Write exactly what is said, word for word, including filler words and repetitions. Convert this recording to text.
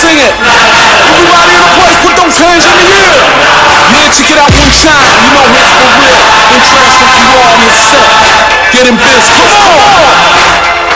sing it. Everybody in the place, put those hands in the air.